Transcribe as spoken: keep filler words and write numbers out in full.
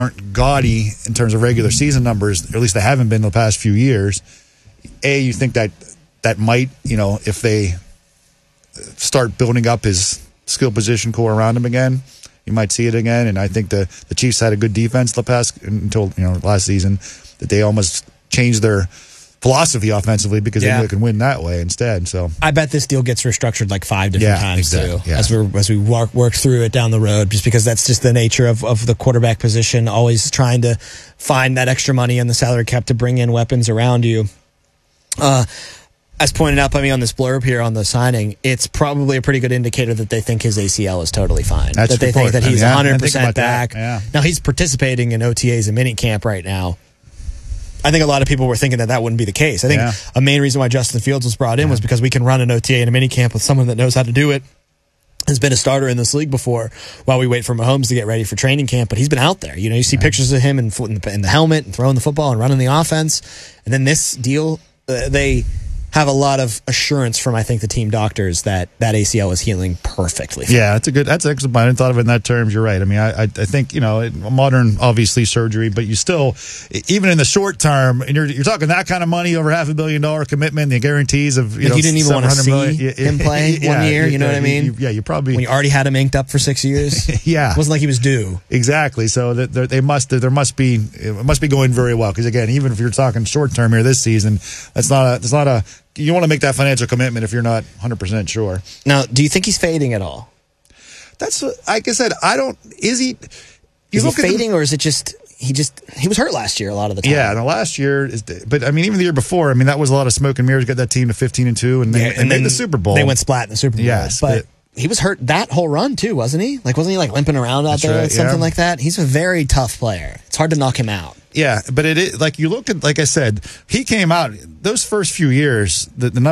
aren't gaudy in terms of regular season numbers, or at least they haven't been the past few years. A, you think that that might, you know, if they start building up his skill position core around him again, you might see it again. And I think the, the Chiefs had a good defense the past until, you know, last season, that they almost changed their philosophy offensively because yeah. they knew they can win that way instead. So I bet this deal gets restructured like five different yeah, times exactly, too, yeah. as we as we work work through it down the road. Just because that's just the nature of, of the quarterback position, always trying to find that extra money on the salary cap to bring in weapons around you. Uh, as pointed out by me on this blurb here on the signing, it's probably a pretty good indicator that they think his A C L is totally fine. That's that they think that he's I mean, one hundred percent back. Yeah. Now he's participating in O T As and minicamp right now. I think a lot of people were thinking that that wouldn't be the case. I think yeah. a main reason why Justin Fields was brought in yeah. was because we can run an O T A and a minicamp with someone that knows how to do it, has been a starter in this league before, while we wait for Mahomes to get ready for training camp. But he's been out there. You know, you see yeah. pictures of him in, in, the, in the helmet and throwing the football and running the offense. And then this deal, uh, they have a lot of assurance from, I think, the team doctors that that A C L is healing perfectly. Yeah, that's a good, that's excellent. I hadn't thought of it in that terms. You're right. I mean, I, I think, you know, modern, obviously, surgery, but you still, even in the short term, and you're, you're talking that kind of money, over half a billion dollar commitment, the guarantees of, you like know, you didn't even want to see million. him play yeah, one year, you know yeah, what I mean? You, yeah, you probably. When you already had him inked up for six years. yeah. It wasn't like he was due. Exactly. So that they must, there must be, it must be going very well. Because again, even if you're talking short term here this season, that's not a, that's not a, you want to make that financial commitment if you're not one hundred percent sure. Now, do you think he's fading at all? That's like I said. I don't. Is he? You is he look fading, the, or is it just he just he was hurt last year a lot of the time? Yeah, the last year is. But I mean, even the year before, I mean, that was a lot of smoke and mirrors. Got that team to fifteen and two, and they, yeah, and, and made the Super Bowl. They went splat in the Super Bowl. Yes, but, but he was hurt that whole run too, wasn't he? Like, wasn't he like limping around out there, right, or something yeah. like that? He's a very tough player. It's hard to knock him out. Yeah, but it is like you look at, like I said, he came out those first few years. The, the